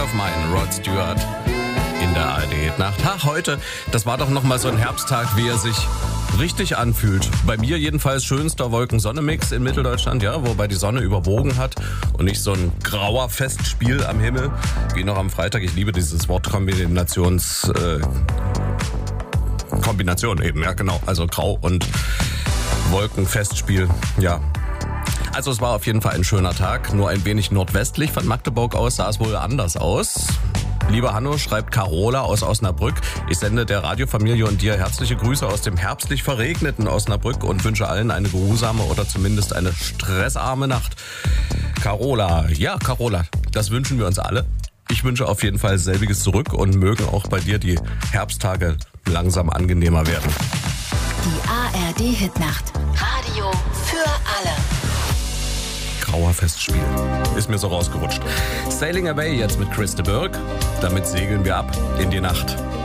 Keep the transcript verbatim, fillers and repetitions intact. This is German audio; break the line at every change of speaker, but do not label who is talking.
of Mine, Rod Stewart in der A R D-Nacht. Ha, heute, das war doch nochmal so ein Herbsttag, wie er sich richtig anfühlt. Bei mir jedenfalls schönster Wolken-Sonne-Mix in Mitteldeutschland, ja, wobei die Sonne überwogen hat und nicht so ein grauer Festspiel am Himmel, wie noch am Freitag. Ich liebe dieses Wortkombinations... Äh, Kombination eben, ja genau, also Grau und Wolkenfestspiel, ja. Also es war auf jeden Fall ein schöner Tag, nur ein wenig nordwestlich von Magdeburg aus sah es wohl anders aus. Lieber Hanno, schreibt Carola aus Osnabrück. Ich sende der Radiofamilie und dir herzliche Grüße aus dem herbstlich verregneten Osnabrück und wünsche allen eine geruhsame oder zumindest eine stressarme Nacht. Carola, ja Carola, das wünschen wir uns alle. Ich wünsche auf jeden Fall selbiges zurück und mögen auch bei dir die Herbsttage langsam angenehmer werden.
Die A R D-Hitnacht. Radio für alle.
Grauer Festspiel. Ist mir so rausgerutscht. Sailing Away jetzt mit Chris de Burgh. Damit segeln wir ab in die Nacht.